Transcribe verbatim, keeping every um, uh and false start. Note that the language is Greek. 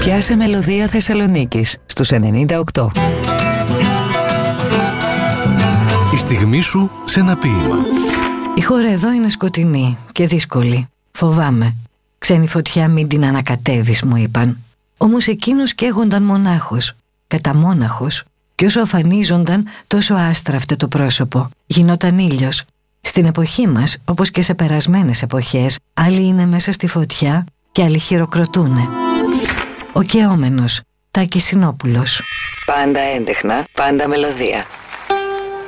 Πιάσε μελωδία Θεσσαλονίκης στους ενενήντα οκτώ. Η στιγμή σου σε ένα ποίημα. Η χώρα εδώ είναι σκοτεινή και δύσκολη. Φοβάμαι. Ξένη φωτιά μην την ανακατεύεις, μου είπαν. Όμως εκείνος καίγονταν μονάχος, καταμόναχος, και όσο αφανίζονταν τόσο άστραφτε το πρόσωπο. Γινόταν ήλιος. Στην εποχή μας, όπως και σε περασμένες εποχές, άλλοι είναι μέσα στη φωτιά και άλλοι χειροκροτούνε. Ο καιόμενος, Τάκης Συνόπουλος. Πάντα έντεχνα, πάντα μελωδία.